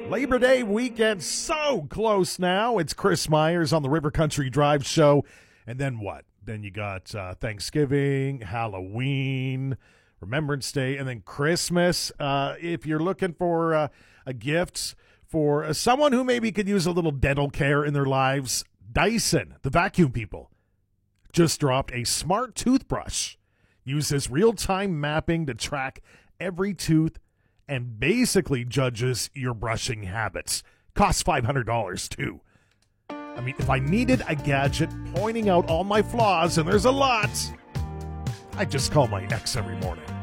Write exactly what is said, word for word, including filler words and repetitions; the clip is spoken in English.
Labor Day weekend so close now. It's Chris Myers on the River Country Drive show. And then what? Then you got uh, Thanksgiving, Halloween, Remembrance Day, and then Christmas. Uh, if you're looking for uh, a gift for uh, someone who maybe could use a little dental care in their lives, Dyson, the vacuum people, just dropped a smart toothbrush. Uses real-time mapping to track every tooth and basically judges your brushing habits. Costs five hundred dollars too. I mean, if I needed a gadget pointing out all my flaws, and there's a lot, I'd just call my ex every morning.